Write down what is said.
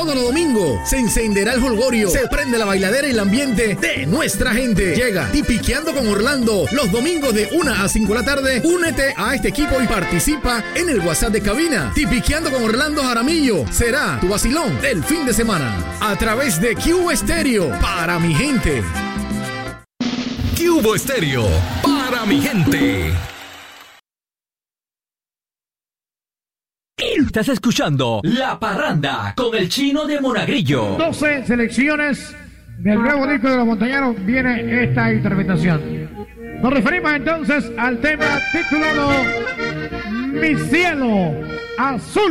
Todos los domingos se encenderá el jolgorio, se prende la bailadera y el ambiente de nuestra gente. Llega Tipiqueando con Orlando los domingos de 1 a 5 de la tarde. Únete a este equipo y participa en el WhatsApp de cabina. Tipiqueando con Orlando Jaramillo será tu vacilón del fin de semana a través de Cubo Estéreo para mi gente. Cubo Estéreo para mi gente. Estás escuchando La Parranda con el Chino de Monagrillo. 12 selecciones del nuevo disco de Los Montañeros viene esta interpretación. Nos referimos entonces al tema titulado Mi Cielo Azul.